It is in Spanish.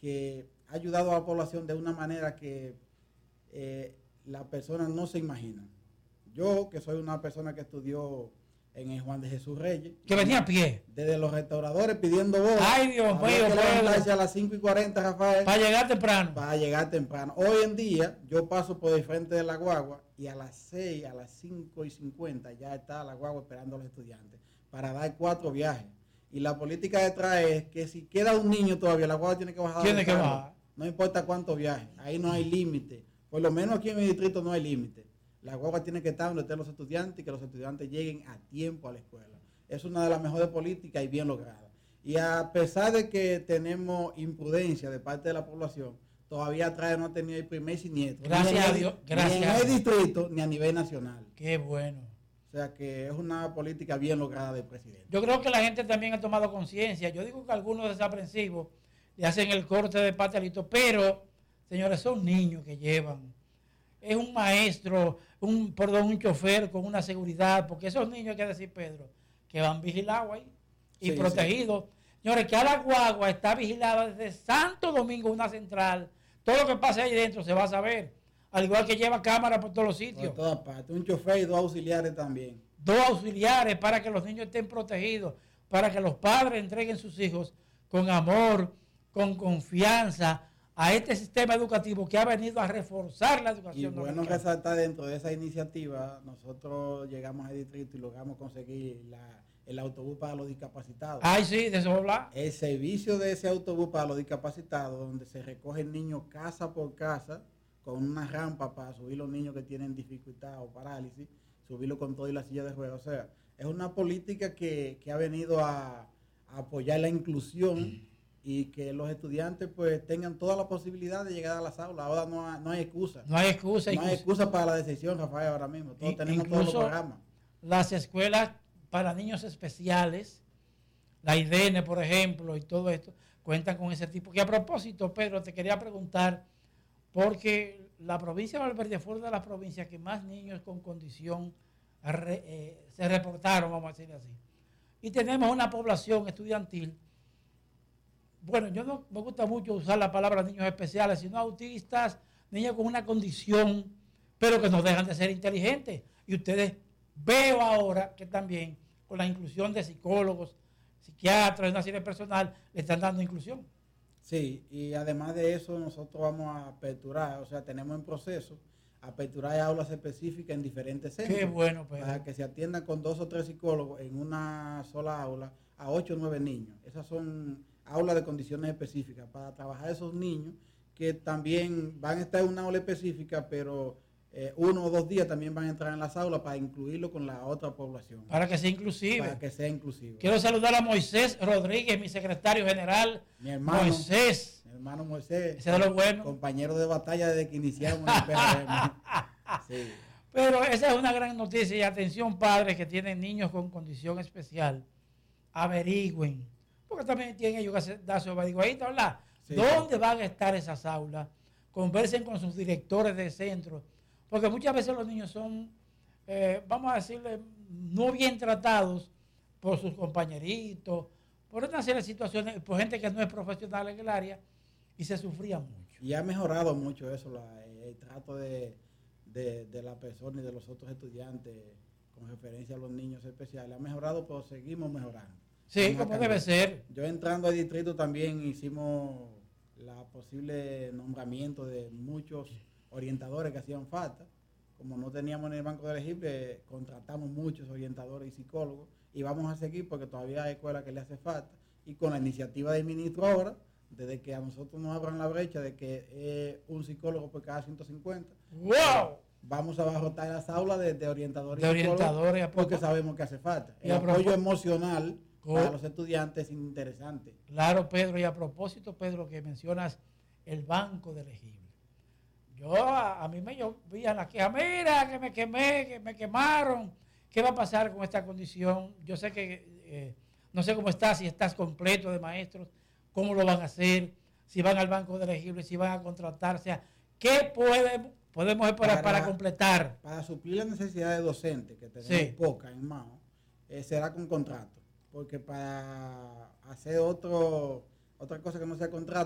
que ha ayudado a la población de una manera que las personas no se imaginan. Yo, que soy una persona que estudió en el Juan de Jesús Reyes. Que venía a pie. Desde los restauradores pidiendo bolas. Ay, Dios mío, que levantarse a las 5:40, Rafael. Para llegar temprano. Para llegar temprano. Hoy en día, yo paso por el frente de la guagua y a las 6, a las 5:50 ya está la guagua esperando a los estudiantes para dar 4 viajes. Y la política detrás es que si queda un niño todavía, la guagua tiene que bajar. Tiene que bajar. No importa cuántos viajes. Ahí no hay límite. Por lo menos aquí en mi distrito no hay límite. La guagua tiene que estar donde estén los estudiantes y que los estudiantes lleguen a tiempo a la escuela. Es una de las mejores políticas y bien lograda. Y a pesar de que tenemos imprudencia de parte de la población, todavía atrás no ha tenido el primer siniestro. Gracias a Dios. Gracias. Ni en el distrito ni a nivel nacional. Qué bueno. O sea que es una política bien lograda del presidente. Yo creo que la gente también ha tomado conciencia. Yo digo que algunos desaprensivos le hacen el corte de pastelito, pero, señores, son niños que llevan. Es un maestro, un chofer con una seguridad, porque esos niños, hay que decir, Pedro, que van vigilados ahí y sí, protegidos. Sí. Señores, que a la guagua está vigilada desde Santo Domingo, una central. Todo lo que pasa ahí dentro se va a saber. Al igual que lleva cámara por todos los sitios. Por todas partes. Un chofer y 2 auxiliares también. 2 auxiliares para que los niños estén protegidos, para que los padres entreguen sus hijos con amor, con confianza, a este sistema educativo que ha venido a reforzar la educación. Y bueno, resaltar dentro de esa iniciativa, nosotros llegamos al distrito y logramos conseguir el autobús para los discapacitados. Ay, sí, de eso habla. El servicio de ese autobús para los discapacitados, donde se recogen niños casa por casa, con una rampa para subir los niños que tienen dificultad o parálisis, subirlo con todo y la silla de ruedas. O sea, es una política que ha venido a apoyar la inclusión y que los estudiantes pues tengan toda la posibilidad de llegar a las aulas. Ahora no hay excusa. No hay excusa. No hay excusa para la decisión, Rafael, ahora mismo. Todos tenemos todos los programas. Las escuelas para niños especiales, la IDN, por ejemplo, y todo esto, cuentan con ese tipo. Que a propósito, Pedro, te quería preguntar, porque la provincia de Valverde fue una de las provincias que más niños con condición se reportaron, vamos a decir así. Y tenemos una población estudiantil. Bueno, yo no me gusta mucho usar la palabra niños especiales, sino autistas, niños con una condición, pero que no dejan de ser inteligentes. Y ustedes veo ahora que también con la inclusión de psicólogos, psiquiatras, una serie de personal, le están dando inclusión. Sí, y además de eso nosotros vamos a aperturar, o sea, tenemos en proceso aperturar aulas específicas en diferentes centros. Qué bueno, Pedro. Para que se atiendan con 2 o 3 psicólogos en una sola aula a 8 o 9 niños. Esas son aulas de condiciones específicas para trabajar esos niños que también van a estar en una aula específica, pero 1 o 2 días también van a entrar en las aulas para incluirlo con la otra población. Para que sea inclusive. Para que sea inclusivo. Quiero saludar a Moisés Rodríguez, mi secretario general. Mi hermano Moisés. Mi hermano Moisés. Ese de lo bueno. Compañero de batalla desde que iniciamos en el PRM. Sí. Pero esa es una gran noticia y atención padres que tienen niños con condición especial. Averigüen. Porque también tienen ellos que dar su averiguadita, ¿verdad? Sí, ¿dónde van a estar esas aulas? Conversen con sus directores de centro. Porque muchas veces los niños son, vamos a decirle, no bien tratados por sus compañeritos, por una serie de situaciones, por gente que no es profesional en el área, y se sufría mucho. Y ha mejorado mucho eso, el trato de la persona y de los otros estudiantes con referencia a los niños especiales. Ha mejorado, pero seguimos mejorando. Sí, como debe ser. Yo entrando al distrito también hicimos la posible nombramiento de muchos orientadores que hacían falta. Como no teníamos en el banco de elegibles, contratamos muchos orientadores y psicólogos y vamos a seguir porque todavía hay escuelas que le hace falta. Y con la iniciativa del ministro ahora, desde que a nosotros nos abran la brecha de que un psicólogo por cada 150. ¡Wow! Vamos a abarrotar las aulas de orientadores y psicólogos porque sabemos que hace falta. El apoyo emocional para los estudiantes es interesante. Claro, Pedro, y a propósito, Pedro, que mencionas el banco de elegibles. A mí me llovían las quejas, mira, que me quemé, que me quemaron. ¿Qué va a pasar con esta condición? Yo sé que, no sé cómo estás, si estás completo de maestros, cómo lo van a hacer, si van al banco de elegibles, si van a contratar, o sea, ¿qué podemos esperar para completar? Para suplir la necesidad de docentes, que tenemos poca en mano, será con contrato. Porque para hacer otra cosa que no sea contrato,